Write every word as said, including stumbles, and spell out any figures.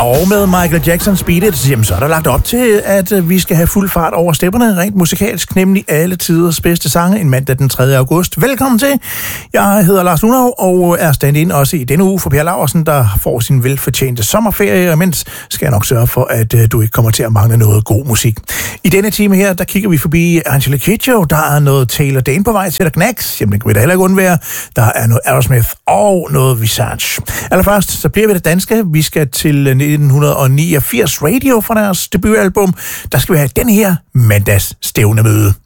Og med Michael Jacksons Beat It, jamen, så er der lagt op til, at vi skal have fuld fart over stepperne, rent musikalsk, nemlig alle tiders bedste sange, en mandag den tredje august. Velkommen til. Jeg hedder Lars Lunov og er stand-in også i denne uge for Per Laursen, der får sin velfortjente sommerferie, og mens skal jeg nok sørge for, at du ikke kommer til at mangle noget god musik. I denne time her, der kigger vi forbi Angela Kidjo, der er noget Taylor Dane på vej til, der knacks, jamen det kan vi da heller ikke undvære. Der er noget Aerosmith og noget Visage. Allerførst, så bliver vi det danske. Vi skal til nitten niogfirs Radio fra deres debutalbum. Der skal vi have den her mandags stævnemøde.